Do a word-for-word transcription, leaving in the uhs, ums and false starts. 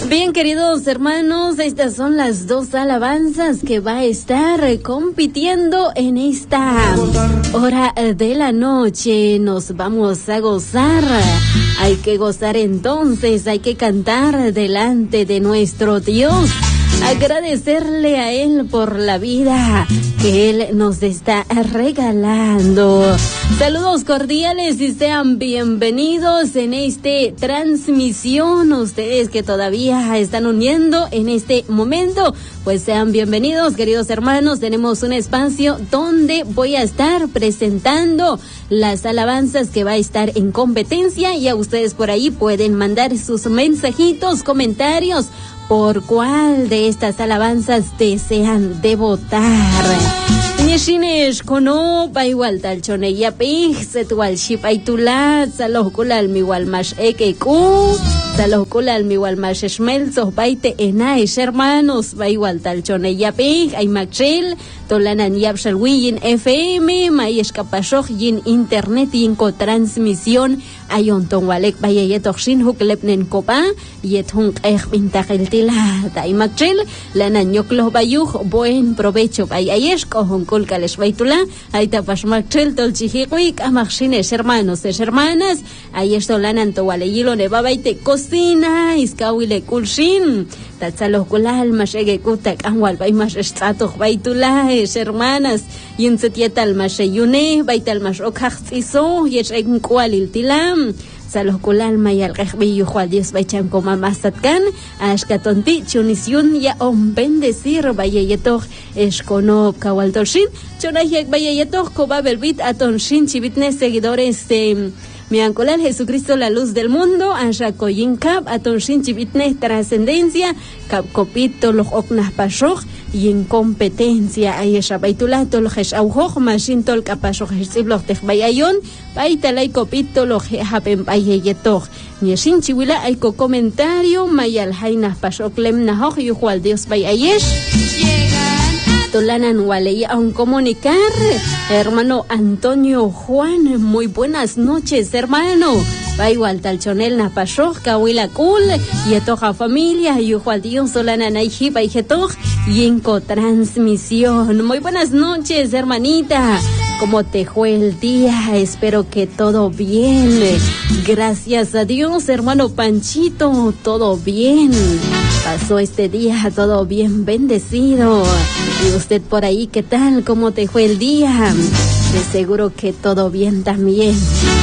Bien, queridos hermanos, estas son las dos alabanzas que va a estar compitiendo en esta hora de la noche. Nos vamos a gozar. Hay que gozar entonces, hay que cantar delante de nuestro Dios. Agradecerle a Él por la vida que Él nos está regalando. Saludos cordiales y sean bienvenidos en esta transmisión. Ustedes que todavía están uniendo en este momento, pues sean bienvenidos, queridos hermanos. Tenemos un espacio donde voy a estar presentando las alabanzas que va a estar en competencia, y a ustedes por ahí pueden mandar sus mensajitos, comentarios, por cuál de estas alabanzas desean devotar. Nishines kono paigual tal choneya pig setual shipaitulat saloh kulal miwal mash ekeku saloh kulal miwal mash shmel sohbaite enaish hermanos paigual tal choneya pig ay makchil tolanan yapshalwiyin F M mayesh kapashoh yin internet yin ko transmisión ayon tongwalek bayayetokshin huklepnen kopa yethung eh bintakeltila ay makchil lanan yokloh bayuh buen provecho bayayesh kohon Kulkales Baitula, ahí tapas Machel, Tolchihiquik, Amachines, hermanos y hermanas, ahí esto lanan toaleyilo nevabaite cocina, iskawile kulshin, tatsalos kulal, mashege kutak, anwal, bay mash estato, baitula, es hermanas, y un setietal masheyune, baital mashokachtiso, y es en cualil tilam. Salos kulal mayal rejbillo Juan Dios baichan como masatkan ashkatonti chunisyun ya om bendecir bayeyetor escono kawaltoshin chonayek bayeyetor koba belbit atonshin chivitne seguidores de mi ancolal Jesucristo, la luz del mundo, Anshakoyin Kap, Atonshin Chivitne, trascendencia, Kap Copito, los Oknas Pashoj, y en competencia, Ayesha Baitulato, los Heshauhoj, Mashin Tol Kapashoj, Siblos Tejbayayon, Baitalay Copito, los Hapen Bayetoj, Nieshin Chiwila, Aiko comentario, Mayal Hainas Pashoj, Lem Nahoj, Yuhual Dios Bayayesh. Tolanan Waley a un comunicar, hermano Antonio Juan, muy buenas noches, hermano. Va igual talchonel na pashoj, kawila kul, y etoja familia, y ujo Dios, Tolanan Aijiba y jetoj, y enco transmisión. Muy buenas noches, hermanita. ¿Cómo te fue el día? Espero que todo bien. Gracias a Dios, hermano Panchito, todo bien. Pasó este día todo bien bendecido. Y usted por ahí, ¿qué tal? ¿Cómo te fue el día? De seguro que todo bien también.